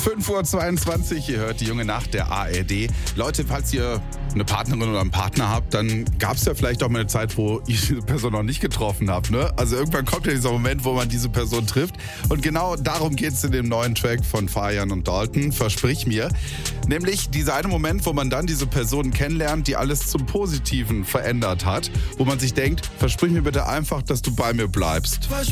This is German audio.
5:22 Uhr, ihr hört die junge Nacht der ARD. Leute, falls ihr eine Partnerin oder einen Partner habt, dann gab es ja vielleicht auch mal eine Zeit, wo ihr diese Person noch nicht getroffen habt. Ne? Also irgendwann kommt ja dieser Moment, wo man diese Person trifft. Und genau darum geht es in dem neuen Track von Fayan und Dalton, Versprich mir. Nämlich dieser eine Moment, wo man dann diese Person kennenlernt, die alles zum Positiven verändert hat. Wo man sich denkt, versprich mir bitte einfach, dass du bei mir bleibst.